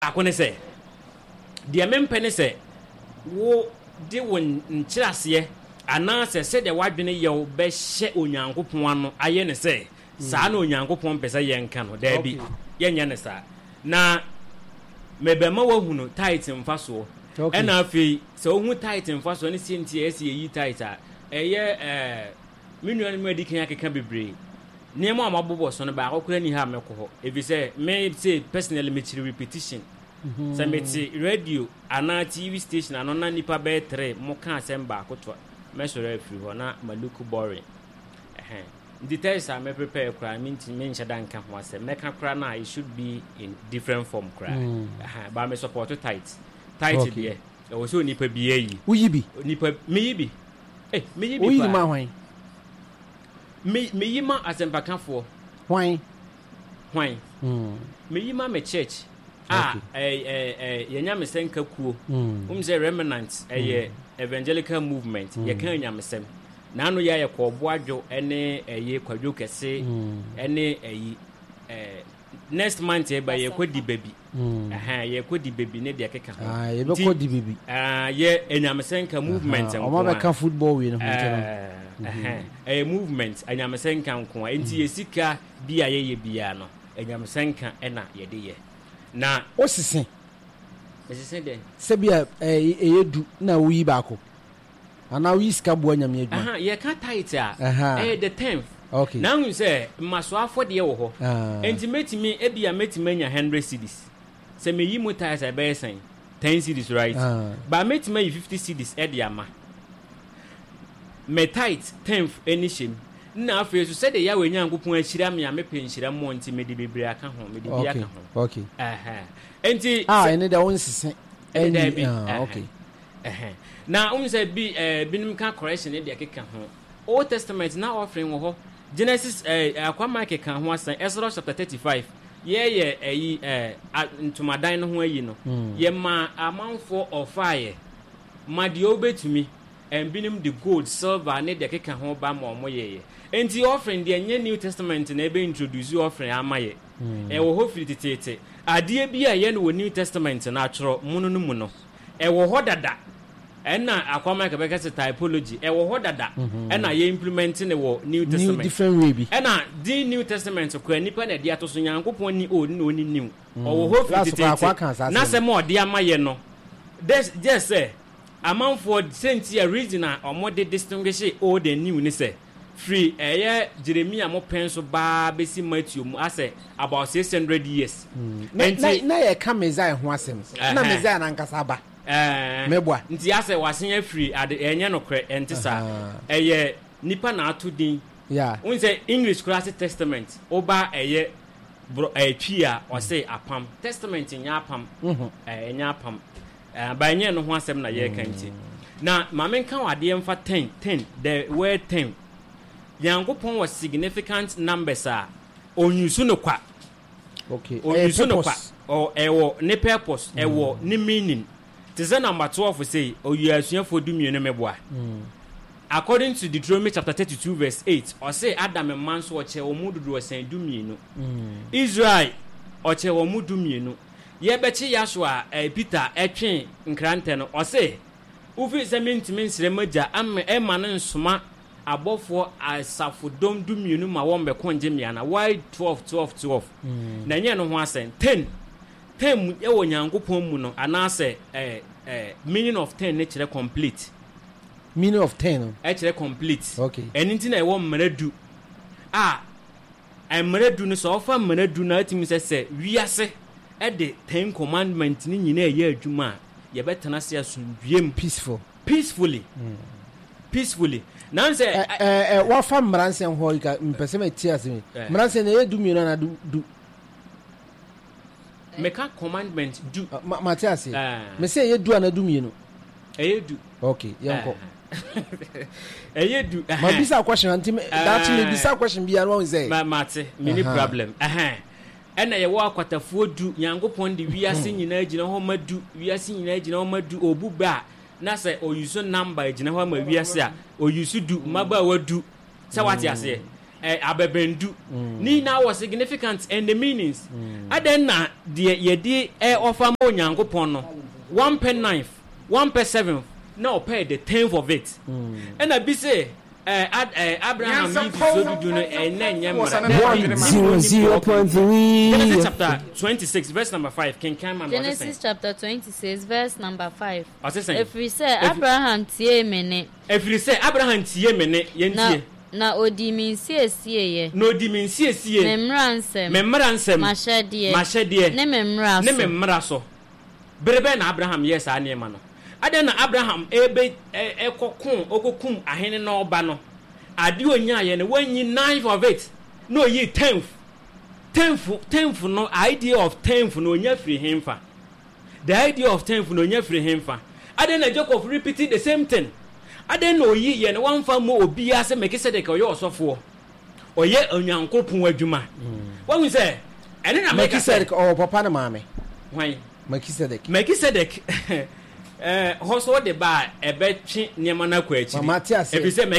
akone se de mempene se wo de won nkyerase ana se de wadwene ye wo be hye onyankopon ano aye ne se saa na onyankopon pese ye nka no da bi ye nya ne saa na mebema wahunu tight mfaso ena afi se ohu tight mfaso ne sienti ese yi tight a eye menu an medi kan akeka bebre niam amabobo so no ba akokura ni ha mekọ ebi se me say personally me chiri repetition se me ti radio ana TV station ana na nipa be 3 mo kan asemba akotwa me soro afiri ho na maluku boring details are me prepare kra me nche dan kan ho asem me kan kra na it should be in different form kra ba me support tight there e wo so nipa bi yi uyibi nipa me yibi me yibi uyi ma hwan me yima asemba kanfo hwan me yima me church yenya me senka kuo say remnant evangelical movement ye kan nya mesem na no ya ko boadwo ene kwadwo kese ene next month e ba ye kodi baby ye kodi baby ne de keka ye be kodi baby ye enyamesenka movement o ma be ka football we no movement enyamesenka nko enti ye sika bia ye bia no enyamesenka ena ye de ye na osisen de sebia eyedu na wuyi bako ana wuyi sika bo anyame adwuma ye ka tight a the 10th okay now you say maso afode wo ho enti metimi ebia metimi anya 100 cedis se me yi motor say be sen 10 cedis right but metimi 50 cedis e de ama me tight 10th enishim na afi so se de ya we nyankopon ahira me amepe nhira mo enti me de bebre aka ho me de bi aka ho okay enti ene da won sisen okay na say bi binim ka correction e de akeka ho Old Testament now offering wo ho Genesis akwama keka ho asan Exodus chapter 35 ye ntomadan no ho ayi no ye ma amanfo of fire ma de obetumi binim the gold silver ne de keka ho ba ma omo ye enti offering de nye New Testament na ebe introduce offering amaye wo ho firi tete ade bi a ye no New Testament na atro munu no mu no wo ho dada ena akwama ka beka se typology wo ho dada ena ye implementing wo New Testament new different way bi ena the New Testament ko nipa na de atoso nyankopon ni oni new wo ho fiti na se mo de amaye no just say amount for senti a reason a omode distinguish old and new ni say free Jeremiah mo penso ba besi Matthew mu ase about 600 years na ye ka Messiah ho asem na Messiah na nkasa ba meboa nti ase wasen free ade enye no kre entisa nipa na atudin un say English classic testament oba twia o say apam testament nya apam nya apam ba enye no ho asem na ye kanti na mamenka wade mfa 10 the word 10 yankopon was significant numbers a onyusu no kwa okay onyusu no kwa o ewo ne purpose ewo ne meaning. Tize number 12 say oyasuafo dumienu meboa according to Deuteronomy chapter 32 verse 8 or say Adam and man so oche omududu osan dumienu Israel oche omudumienu ye bechi Yashua Peter etwen nkrante no o say ufi se mentimi nsire maja ema ne nsoma abofo asafodom dumienu ma won be konje miana why 12 na nye no ho asen 10 ewo nyankopon mu no anase meaning of 10 nature complete meaning of 10 actually complete okay anything na ewo mmeradu mmeradu no so ofa mmeradu na atimi se wiase the 10 commandment ni nyina ye adwuma ye betena se asundwem peacefully now say what fam mranse ho ka mpese meti asemi mranse na ye du mi na du meka commandment do Matias me say ye do anadu mienu do okay yanko do ma bisa question anti that me bisa question bi an won say mate mini problem ena ye wo akwatafuo du nyankopon de wiase nyina agina ho madu wiase nyina agina ho madu obuba na say oyuso number agina ho ma wiase a oyuso du maba wadu se wate ase abebendu ni na was significant and the meanings aden na ye di offer mo Nyankopon no 1 per 9th 1 per 7th now pay the 10th of it and I be say Abraham need to do no Genesis chapter 26 verse number 5 can come Genesis chapter 26 verse number 5 if we say Abraham tie mene yentie na odi min siesie ye no di min siesie memransem mashede ne memra so berebe na Abraham yes anema no ade na Abraham okokun ahene na oba no ade onya ye ne wanyi 9th of it no yi 10th no idea of 10th no onya free himfa the idea of 10th no onya free himfa ade na Jacob repeated the same thing ade na oyi ye ne wanfa mo obi ase Melchizedek oye osofo oye Onyankopon adwuma wan say ene na Melchizedek o papa na maame wan Melchizedek hoso de ba ebetwe niema na kwa achi ebi say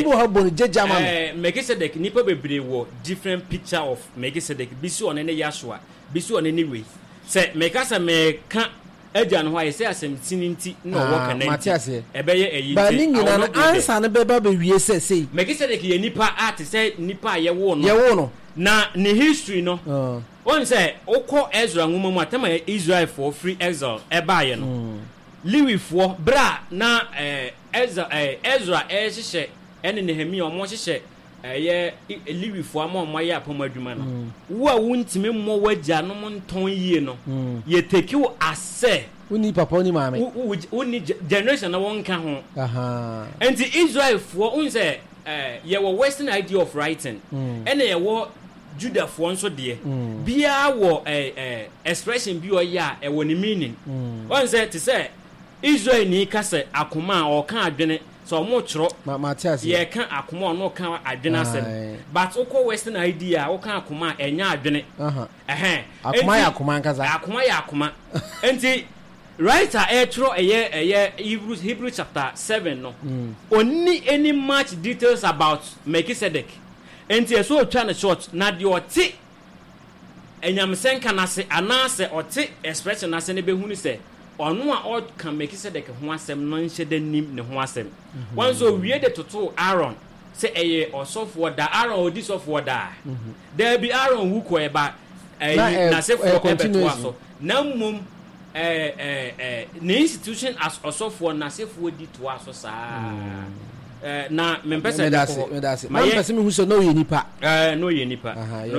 Melchizedek nipa bebre wo different picture of Melchizedek bisu one ne Yashua bisu one ne we say mekasa meka agya no hwa say asem tininti na wo kana ebeye eyi ba ni nyina no answer ne beba be wie say Melchizedek ye nipa art say nipa ye wo no na ne history no on say okọ Ezra nwoma mu atama Israel for free exile ebaye no Lewi for bra na Ezra ehye ene Nehemia omo hye ye Lewi for ama omo ye apom adwuma no wo a wuntime mo wagya no mo nton yie no ye take you ase uni papa uni maame uni generation na won ka ho enti Israel for on say ye were western idea of writing ene ye wo Judah for nso de bia wo expression bi o ya e wo ni meaning on say to say Israel ni ka say akoma o kan adwene so mo chro Matias ye kan akoma no kan adwene asem but ukọ western idea o kan akoma enya adwene akoma ya akoma akoma enti writer chro eye Hebrew chapter 7 no oni any much details about Melchizedek enti eso otwa na short na de oti enyamsen kanase anase oti expression na se ne behunu se ono a o kan Melchizedek ho asem no nhede nim ne ho asem wan so wie de toto Aaron se eye osofo da Aaron odi sofo da there be Aaron who ko eba na se for ebeto aso na mum ne institution as osofo na se for di to aso saa na mempese me pese me hu so no ye nipa no ye nipa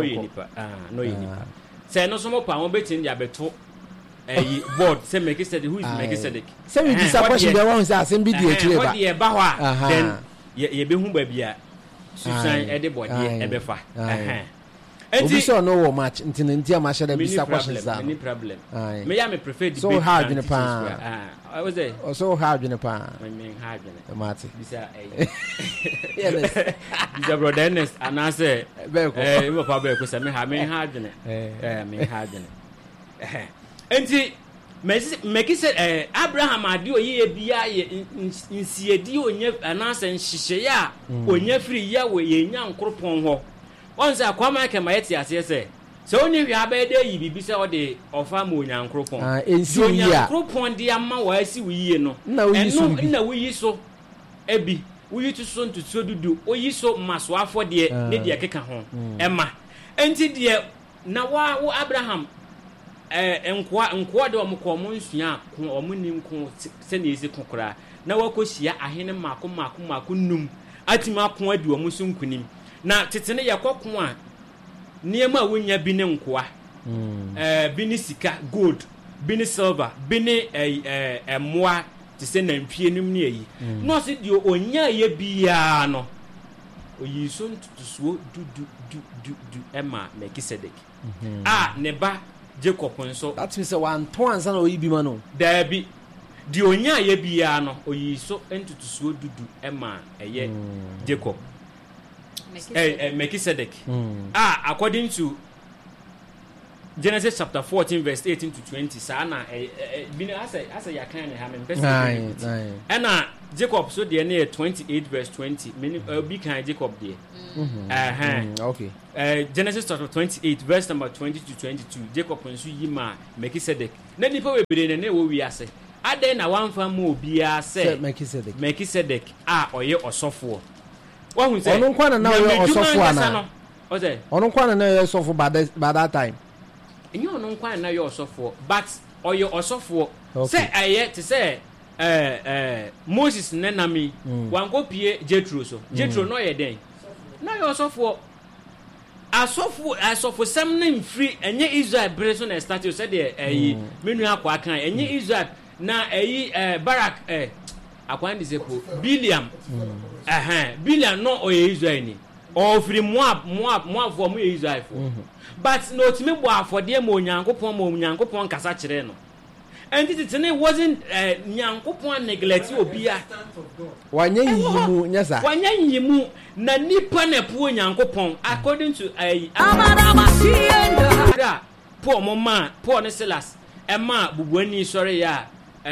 say no somo pa won betin dia beto board say Melchizedek who is Melchizedek say we disappoint the one say asem bi di akire ba ye ba ho then ye be hu ba bia susan e de body e be fa obi so no wo match nti am share bi sa questions that any problem me ya me prefer the so hard in pa I was there so hard in pa I mean hard in Mate bisa yes bisa brother Ernest and say we pa be ko say me hard in me hard in enti Melchizedek Abraham ade oye bia ye nsiedi onye anase nhihye ya onye free ya we ye nya nkropon ho onza kwama ke mayeti ase se oni wi abede yi bibi se ode ofa ma onyankropon onyankropon de ama wa asi wiye no na wuyi so ebi wuyi tu so ntutu dudu oyi so maso afode ne de keka ho ema enti de na wo Abraham nkwa de omko mo nsua ko omunim ko se na ezi kokora na wakohia ahene mako num atima ko adi omusu nkunim na tetene yakoko a niema wonya bi ne nkoa bi ne sika gold bi ne silver bi ne moa te se nantwie num ne yi no se di onya ye bia no oyi so ntutusuo du ema Melchizedek ne ba Jacob nso that means one ton ansa na oyi bi ma no da bi di onya ye bia no oyi so ntutusuo dudu ema eye Jacob Melchizedek according to Genesis chapter 14 verse 18 to 20 sana bina asa ya kan ne ha me pese and Jacob so the near 28 verse 20. Many be kind Jacob there. Okay. Genesis chapter 28 verse number 20 to 22. Jacob and Suyima Melchizedek. Then the power be in the we are say. I then a one for more be a say Melchizedek. Or ye or software. What we say? I don't quite know or software. Ono kwa na your software by that time. You don't quite know your software, but or your software. Say I yet to say Moses nenami wan go pie Jethro so Jethro no ye den na yo sofo asofo sam na mfiri enye Israel breso na start you said the menu akwa kan enye Israel na Barak akwan de sepo Biliam Biliam no o Israel ni o firi Moab for mo Israel for but no timi bo afode mo Onyankopon kasa kire no. And it wasn't Nyankopon neglect obia. Wanya yimu nyasa. Wanya yimu na nipa na po Nyankopon according to Paul mama Paul ne Silas ema bubuani sori ya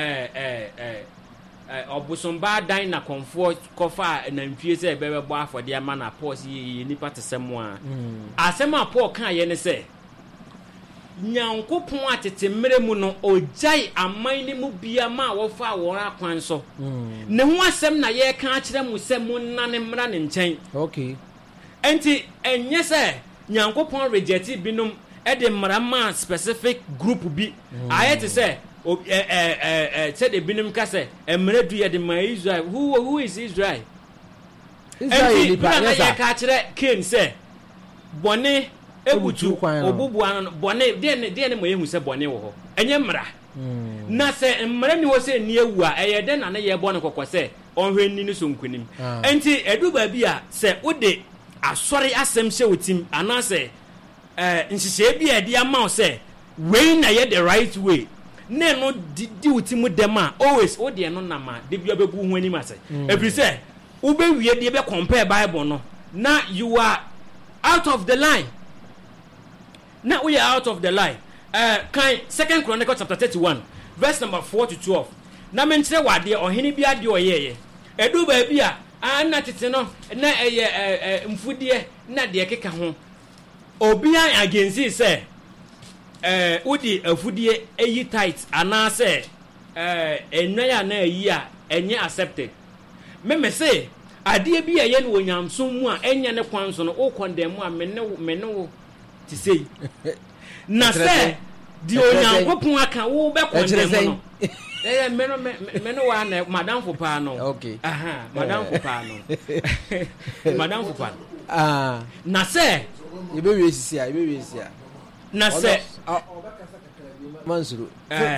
obusomba dan na komfort kofa na ntwie se bebebo afode ama na Paul si nipa tesemo a asema Paul kan ye ne se Nyankopon atete mmere mu no ojai aman ni mu bia ma wo fa wo akwan so ne ho asem na ye kan akire mu se mu nane mmra ne nchen. Okay. Enti enye se Nyankopon reject binum e de mmra ma specific group bi ayete se said the binum ka se emre du ye de ma Israel. Who is Israel? Israel ni ye ka akire Cain se bone ebutu obubu an bone de ne mo yehu se bone wo ho enye mra na se mra ni wo se ni ewu a eye de na ne ye bone kokose onhwe ni ni so nkunim enti edu ba bi a se ode asori asem hye wotim ana se nhihye bi a de ama se we na ye the right way ne no di wotim dem a always ode no na ma de bi obebu hu anim ase every say wo be wie de be compare Bible no na you are out of the line. Now we are out of the line. Second Chronicles chapter 31, verse number 4 to 12. Na mentre wade ohene bia de oyeye. Edu ba bia na tete no na mfudie na de keka ho. Obia agency say udi afudie eyi tight ana say enwa na eyi a enye accepted. Me say ade bia ye no onyamsom mu a enye ne kwan so no o condemn a me wo to say na say di Onyankopon aka wo be condemn no meno wa na madam for pa no. Okay. Madam for pa no. Madam for pa na say you be we sia na say Mansuru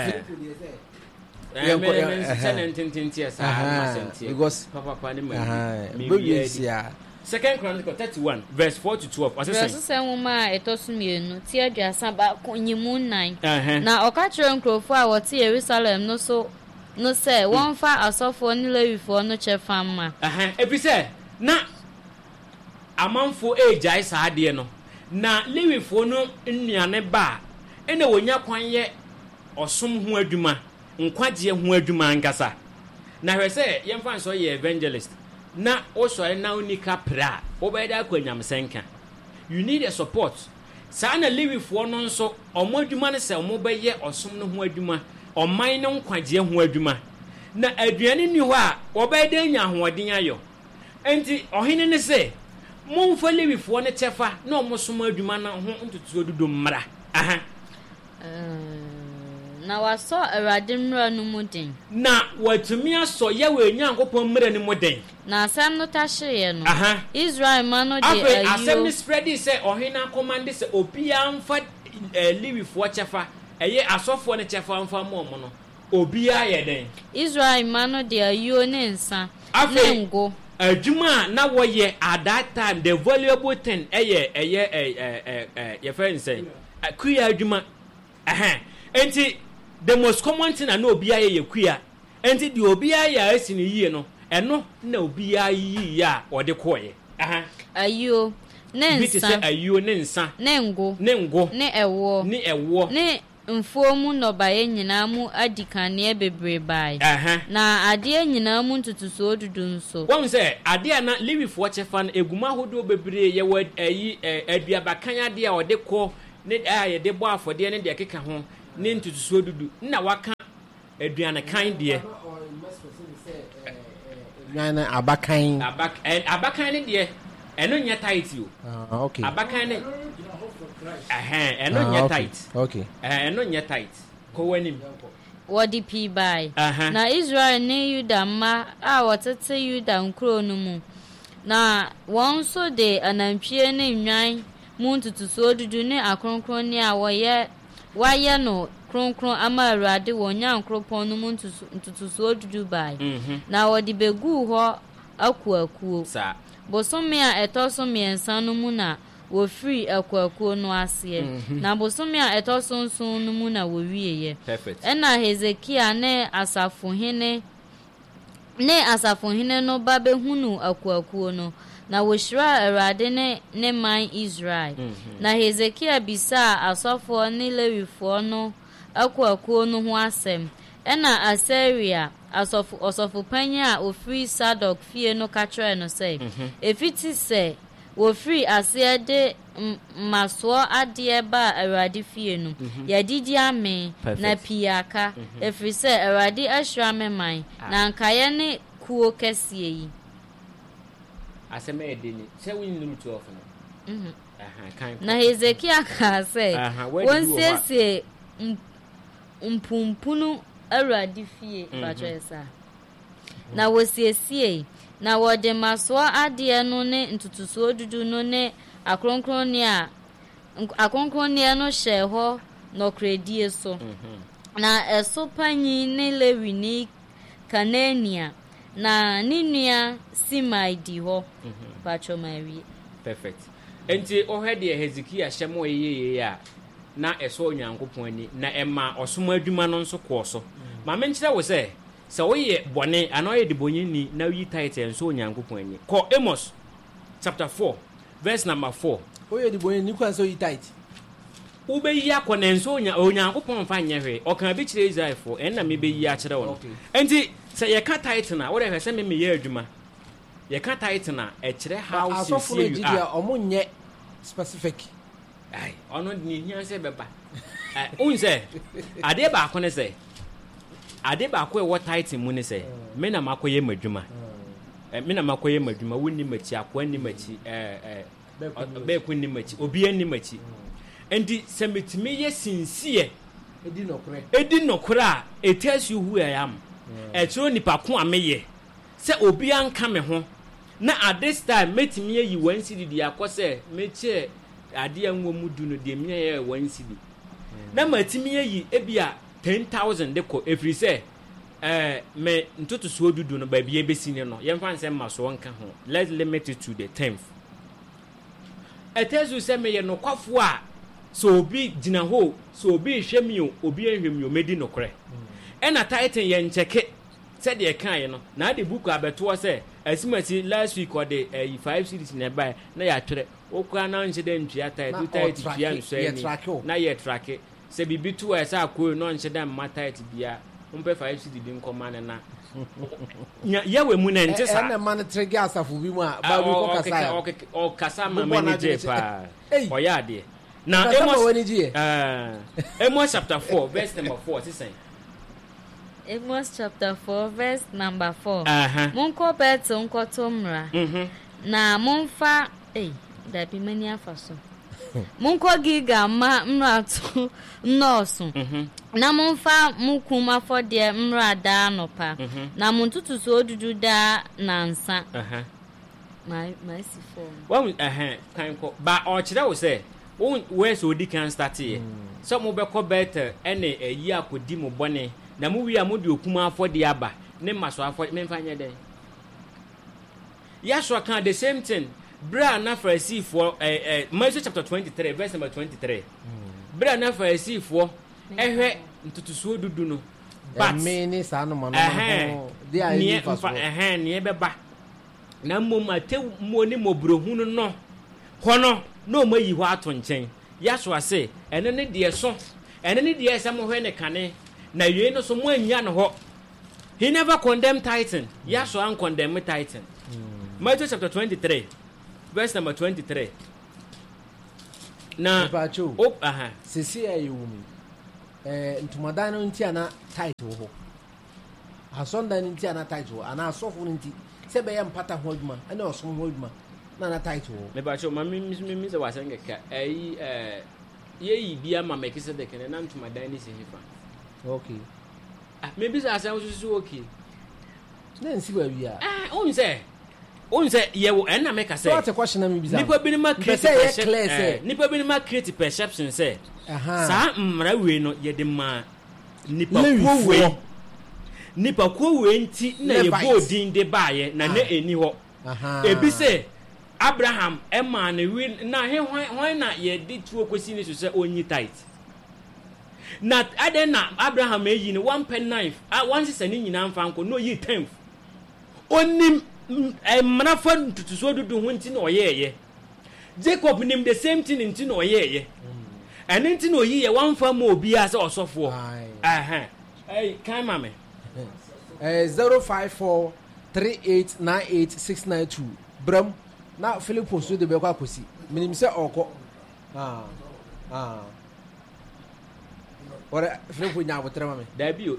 because papa me Second Chronicles 31 verse 4 to 12. Verse 7 ma etosumienu ti aduasa ba konyimu nan na okachiro nkrofo a wote Jerusalem no so no say won fa asofo ni lewifo no chefa ma every say na amanfo ejai saade no na lewifo no nnuane ba ene wonya kwan ye osom ho adwuma nkwaje ho adwuma ngasa na hwe say yemfa so ye evangelist na osore na unika pra obeda kwanyamsenka you need a support sa na lewifo no nso omadwuma ne se omobeye osom no ho adwuma oman ne nkwaje ho adwuma na aduane ni ho a obeda nya hoɔden ayo enti ohene ne se momfa lewifo ne chefa na omosom adwuma na ho ntutu odudo mmra na waso Awurade mmra no muden na watumi aso ye we Nyankopon mmra no muden na asem no tahye no Israel man no de ayo asem ni spread say ohina command say obia mfa lewifo chefa eye asofo ne chefa mfa mo no obia ye den Israel man no de ayo ne nsa ngo adwuma na wo ye at that time the valuable thing eye ye friend say kuya adwuma enti the most common thing na obia ye kuya enti the obia ya asini yie no eno na obia yi ya ode koye ayo ne nsa ayo ne nsa ne ngo ne ne ewo ne mfuomu no baye nyina mu adikane bebre bai na ade nyina mu ntutuso dudu nso won se ade na Lewifo chefa na eguma hodo bebre ye wa ayi aduabakan ade a ode ko ne ye de bo afode ne de keka ho ne ntutuso dudu na waka aduane kan de aduane abakan ne de eno nya tight o okay abakan ne eno nya tight okay eno nya tight ko wanim wodi pi bai na Israel ne Yuda ma a wotete Yuda nkro no mu na won so de anantwie ne nwan mu ntutuso dudu ne akronkron ne a waye no kronkron ama Awurade wonya nkropon no mu ntutuso dudu bai na wodi begu ho akuakuo sa bosome a etoso miensa no mu na wo free akuakuo no ase na bosome a etoso nson no mu na wo wieye perfect ena Hezekia ne asafo hene no ba behunu akuakuo no na wo shira Awurade ne man Israel na Hezekia bisa asafo ne Lewifo no akuakuo no ho asem ena Asaria asofo panya ofri Sadok fie no katre no say efiti say wo free ase de maso ade ba Awurade fie no ya didi ame na piaka efri say Awurade ahra meman na nkaye ne kuo kese yi aseme edeni se win to of no kan na Hezekia ka say won sese mpumpunu Awurade fie batresa na wosiesie na wode maso ade no ne ntutuso dudu no ne akronkron no hye ho no kredie so na eso panyi ne Lewi ni Kanania na ninua Simai di ho batromawi perfect enti ohede Hezekia hyemo yeye a na eso Onyankopon ani na ema osoma adwuma no nso kooso ma menkyere wo se woye bone anoye de bonyini na wi title nso Onyankopon ani ko Amos chapter 4 verse number 4 oye de bonyini kwa so yi tight ube yi akona nso Onyankopon fa nyehwe okan bi kire Israel fo en na me be yi a kire wo enti se ye ka title na wo de hwese me ye adwuma ye ka title na e kire how sincere you are omunye specific ai ono ni hia se beba unse ade ba akone se ade ba ko e what title mu ne se me na makoye madwuma me na makoye madwuma wonni machi akwa ni machi be ku ni machi obi ani machi endi se metime ye sincere edi nokore a it tells you who I am e tro nipa ko ameye se obi anka me ho na at this time metime yi wansidi di akose meche ade anwo mu du no de me ye wansidi na matime yi ebia 10,000 de ko every say me ntutu so dudu no ba bia besi ne no yemfa nsem maso nka ho let's limit it to the 10th etezu se me ye no kwafo a so obi gina ho so obi hwemi obi ahwemi medi no kore na titan ye ncheke se de kan ye no na de book abeto se asimati last week or the 5 series na buy na ya twere okwa na nche de ntwia titan titan twa nso ni na ye track se bibi to esa akoi no nche dem matait bia umpe 5 cd bi nkoma na ya we mu na nte sa na man trege asafo bi mu a ba bi ko kasa o kasa ma manager pa o ya de na Amos chapter 4 verse number 4 say Amos chapter 4 verse number 4 Munko beto nkoto mra na munfa da bi mani afaso munko giga ma mratu nọọsụ na munfa mukuma fọdie mra da nopa na muntutu so odudu da na nsa my si form kan ko ba o kire wo se we so di kan start here so mo be ko better ene eyi akodi mo bone na mu wi a mo di okuma afọdie aba ne maso afọdie memfa nya den Yashua kan the same thing bra na Pharisee for Matthew chapter 23 verse number 23 bra na Pharisee for ehwe ntutusuo dudu no but me ni sa no mo no they are in fast ne beba na mmomate mo ni mobrohunu no hono no mayi ho ato nchen Yashua say ene ne de so ene ne de ese mo hwe ne kane na wie no so mo anya no ho. He never condemned Titan. Yaso an condemn Titan. Matthew chapter 23 verse number 23. Na sisi ayi wumi ntumadan no nti ana title ho asonda nti ana title ana asofo nti se be yam pata ho adwuma ana osom ho adwuma na title ho me ba cho mami se wasen keka ye bia ma mekise de kene na ntumadan ni se hifa okay me bi asan so okay na nsi ba bia onse yewo enna make say what question na me bi nipa bi ni ma create nipa bi ni ma create perception say sa mra we no ye de ma nipa ko we nti na ye bodin de baaye na eni ho ebi say Abraham ema na we na he hwan na ye de tuo kwesi ni so say onyi tight na aden na Abraham eyi ni 1 pen knife one sister ni nyina mfa nko no yi 10 onim manafa ntutuso dudu ho nti na oyeye Jacob nim the same thing nti na oyeye and nti na oyiye wan fa ma obi a se osofo kan mame 0543898692 bram na Philippo so de be kwa kosi minim se oko ora Philippo nya abotre mame da bio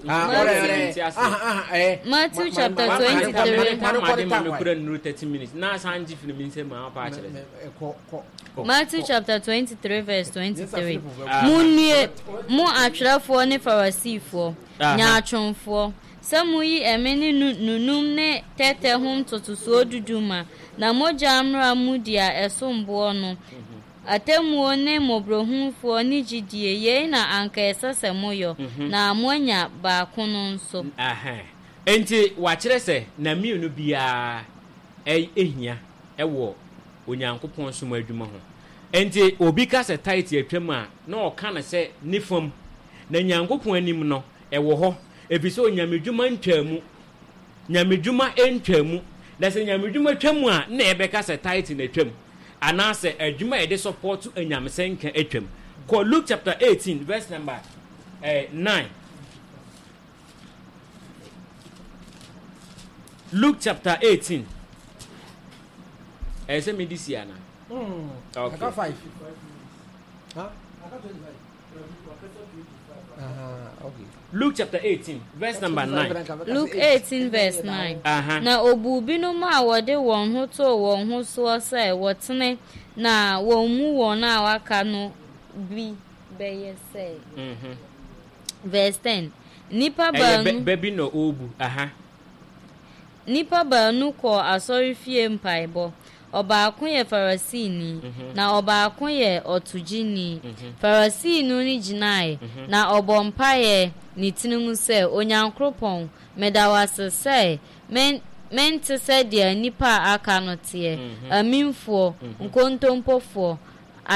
Matthew chapter 23 30 minutes na sanji film nse ma pa akere Matthew chapter 23 verse 23 Munnie mu atwerafo ne farisifo nya atwonfo samuyi emeni nunum ne tete hom totoso duduma na moja amra mudia esombo no atemuo ne mobrohunfo ne gidie ye na anka esasemoyo na amonya ba kono nso enti wakire se na mienu bia ehia ewo onyankopon so adwuma ho enti obi ka se tight atwam a na oka na se nifam na nyankopon anim no ewo ho ebiso onyamedwuma ntwamu nyamedwuma entwamu da se nyamedwuma twamu a na ebeka se tight na twam anase adwuma e de support anyamsenka atwam ko Luke chapter 18 verse number 9 Luke chapter 18 ese mediciana okay aka 5 ha aka 25 okay Luke chapter 18 verse number 9 Luke 18 verse 9 na obubinu ma wode won ho to won ho so sai wotene na won mu won a waka no bi beye say verse 10 nipa ba nu baby no obu nipa ba nu ko asori fie mpaibo Obaako ye Farisini na obaako ye otugini Farisini ni jinae na obompaye ni tinimu se onyankropon medawase se mente se de nipa aka no te aminfo nkontompofo